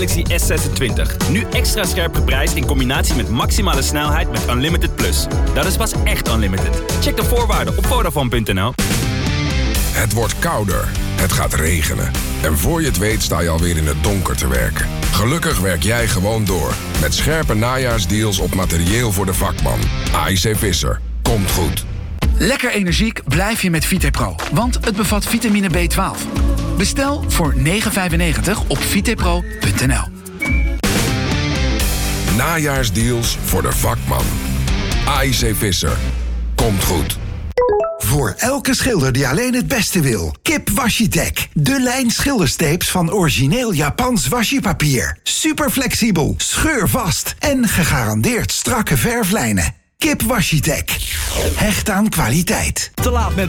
Galaxy S26. Nu extra scherp geprijsd in combinatie met maximale snelheid met Unlimited Plus. Dat is pas echt unlimited. Check de voorwaarden op Vodafone.nl. Het wordt kouder. Het gaat regenen. En voor je het weet sta je alweer in het donker te werken. Gelukkig werk jij gewoon door. Met scherpe najaarsdeals op materieel voor de vakman. AIC Visser. Komt goed. Lekker energiek blijf je met Vitepro, want het bevat vitamine B12. Bestel voor €9,95 op vitepro.nl. Najaarsdeals voor de vakman. AIC Visser. Komt goed. Voor elke schilder die alleen het beste wil. Kip Washi-Tech. De lijn schilderstapes van origineel Japans washi-papier. Super flexibel, scheurvast en gegarandeerd strakke verflijnen. Kip Washi-Tech. Hecht aan kwaliteit. Te laat met